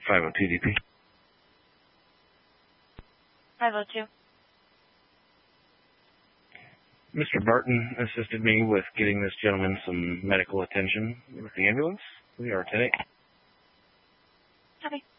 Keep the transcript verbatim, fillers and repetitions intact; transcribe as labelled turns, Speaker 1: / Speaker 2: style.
Speaker 1: five oh two D P.
Speaker 2: five oh two.
Speaker 1: Mister Barton assisted me with getting this gentleman some medical attention with the ambulance. We are ten eight.
Speaker 2: Copy.